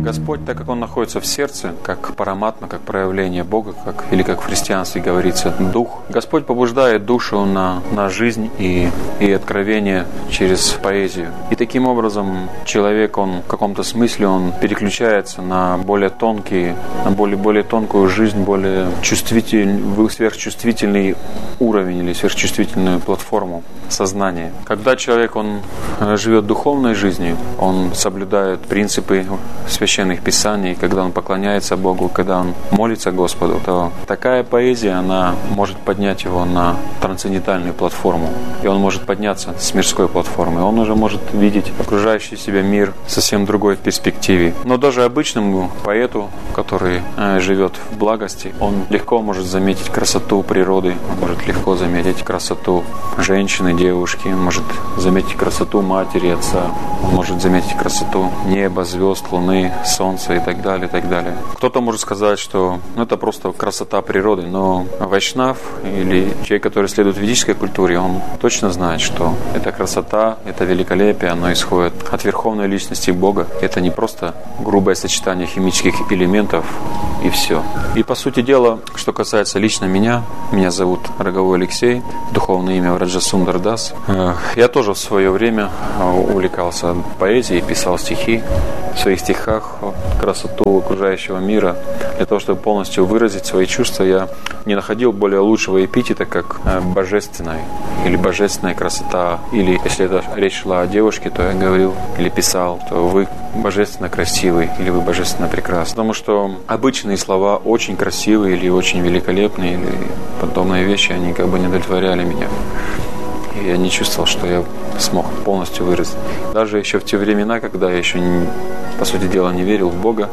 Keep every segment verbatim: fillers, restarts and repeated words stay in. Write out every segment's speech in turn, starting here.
Господь, так как Он находится в сердце, как параматма, как проявление Бога, как, или как в христианстве говорится, Дух, Господь побуждает душу на, на жизнь и, и откровение через поэзию. И таким образом человек, он в каком-то смысле, он переключается на более тонкие, на более, более тонкую жизнь, более чувствительный, сверхчувствительный уровень или сверхчувствительную платформу сознания. Когда человек, он живет духовной жизнью, он соблюдает принципы священных писаний, когда он поклоняется Богу, когда он молится Господу, то такая поэзия, она может поднять его на трансцендентальную платформу. И он может подняться с мирской платформы. Он уже может видеть окружающий себя мир в совсем другой перспективе. Но даже обычному поэту, который э, живет в благости, он легко может заметить красоту природы, он может легко заметить красоту женщины, девушки, он может заметить красоту матери, отца, он может заметить красоту неба, звезд, луны, солнца и так далее, и так далее. Кто-то может сказать, что ну, это просто красота природы, но вайшнав или человек, который следует ведической культуре, он точно знает, что эта красота, это великолепие, оно исходит от верховной личности Бога. Это не просто грубое сочетание химических элементов и все. И по сути дела, что касается лично меня, меня зовут Роговой Алексей, духовное имя Враджасундар Дас. Я тоже в свое время увлекался поэзией, писал стихи. В своих стихах красоту окружающего мира. Для того, чтобы полностью выразить свои чувства, я не находил более лучшего эпитета, как божественная или божественная красота. Или, если это речь шла о девушке, то я говорил или писал, что вы божественно красивый или вы божественно прекрасны. Потому что обычные слова очень красивые или очень великолепные, или подобные вещи, они как бы не удовлетворяли меня. И я не чувствовал, что я смог полностью выразить. Даже еще в те времена, когда я еще, не, по сути дела, не верил в Бога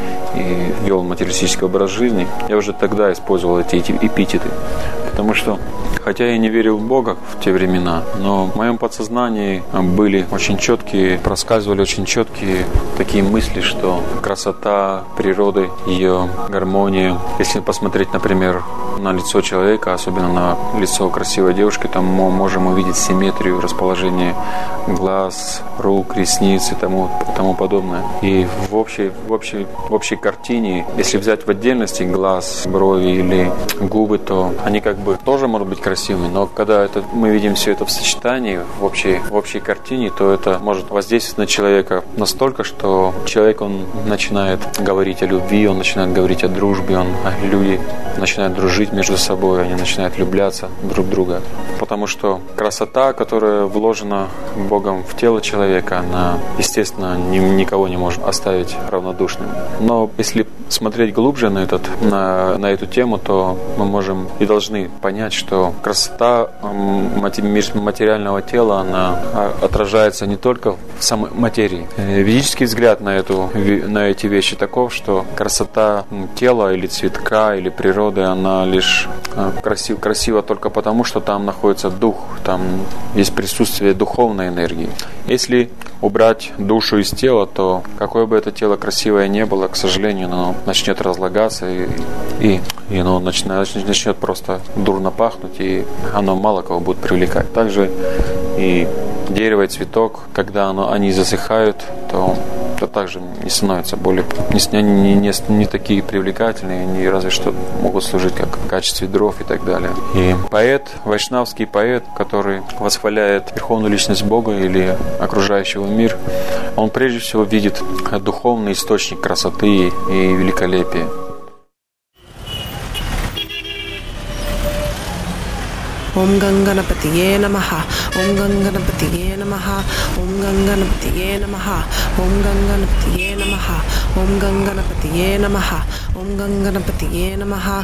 и вел материалистический образ жизни, я уже тогда использовал эти, эти эпитеты. Потому что, хотя я не верил в Бога в те времена, но в моем подсознании были очень четкие, проскальзывали очень четкие такие мысли, что красота природы, ее гармония. Если посмотреть, например, на лицо человека, особенно на лицо красивой девушки, там мы можем увидеть симметрию, расположение глаз, рук, ресниц и тому, тому подобное. И в общей, в, общей, в общей картине, если взять в отдельности глаз, брови или губы, то они как бы тоже могут быть красивыми, но когда это, мы видим все это в сочетании, в общей, в общей картине, то это может воздействовать на человека настолько, что человек, он начинает говорить о любви, он начинает говорить о дружбе, он, люди начинают дружить между собой, они начинают влюбляться друг в друга. Потому что красота, которая вложена Богом в тело человека, она, естественно, ни, никого не может оставить равнодушным. Но если смотреть глубже на, этот, на, на эту тему, то мы можем и должны понять, что красота материального тела, она отражается не только в самой материи. Ведический взгляд на, эту, на эти вещи таков, что красота тела или цветка, или природы, она лишь красив, красива только потому, что там находится дух, там есть присутствие духовной энергии. Если убрать душу из тела, то какое бы это тело красивое не было, к сожалению, оно начнет разлагаться и, и, и оно начнет, начнет просто дурно пахнуть, и оно мало кого будет привлекать. Также и дерево и цветок, когда оно, они засыхают, то, то также не становятся более, не, не, не, не такие привлекательные, они разве что могут служить как в качестве дров и так далее. И поэт, вайшнавский поэт, который восхваляет верховную личность Бога или окружающего мир, он прежде всего видит духовный источник красоты и великолепия. Om Ganganapatiye Namaha, Om Ganganapatiye Namaha, Om Ganganapatiye Namaha, Om Ganganapatiye Namaha, Om Ganganapatiye Namaha, Om Ganganapatiye Namaha,